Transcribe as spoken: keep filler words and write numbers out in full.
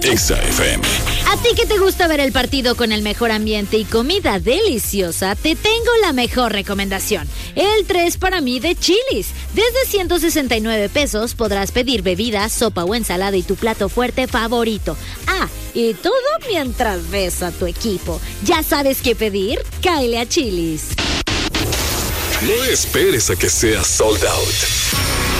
Exa F M. A ti que te gusta ver el partido con el mejor ambiente y comida deliciosa, te tengo la mejor recomendación. El tres para mí de Chili's. Desde ciento sesenta y nueve pesos podrás pedir bebida, sopa o ensalada y tu plato fuerte favorito. Ah, y todo mientras ves a tu equipo. ¿Ya sabes qué pedir? Cáele a Chili's. No esperes a que sea sold out.